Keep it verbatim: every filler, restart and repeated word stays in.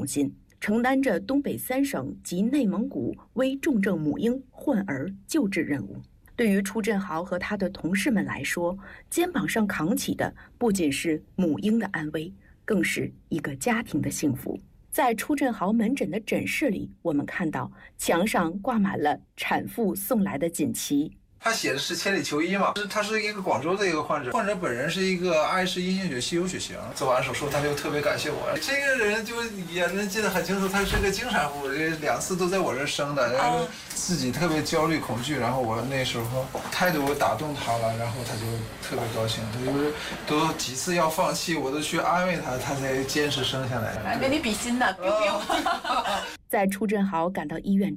心，承担着东北三省及内蒙古危重症母婴患儿救治任务。对于初振豪和他的同事们来说，肩膀上扛起的不仅是母婴的安危，更是一个家庭的幸福。在初振豪门诊的诊室里，我们看到墙上挂满了产妇送来的锦旗。 他写的是千里求医嘛，他是一个广州的一个患者，患者本人是一个爱氏阴性血稀有血型，做完手术他就特别感谢我。这个人就也能记得很清楚，他是个经产妇，这两次都在我这生的，然后自己特别焦虑恐惧，然后我那时候态度打动他了，然后他就特别高兴，他就是都几次要放弃，我都去安慰他，他才坚持生下来。 跟你比心呢，biu biu。 在初振豪赶到医院